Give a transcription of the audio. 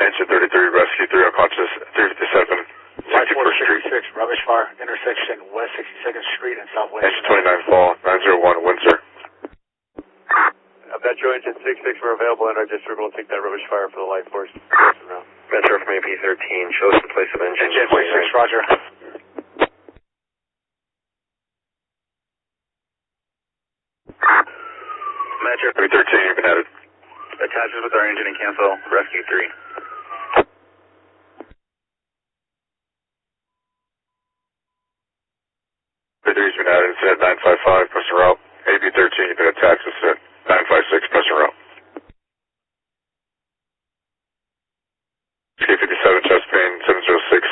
engine 33, rescue 3, unconscious, 357. Light 466, rubbish fire, intersection West 62nd Street and Southwest. Engine 29 fall, 901, Windsor. Metro engine 66, we're available in our district. We'll take that rubbish fire for the light force. Metro from AP 13, show us the place of engine. Engine 26, roger. Metro 313, you've been added. attaches with our engine and cancel, rescue 3. 3's been added, it's at 955, press the route. AB 13, you've been attached, it's at 956, press the route. SK 57, chest pain, 706,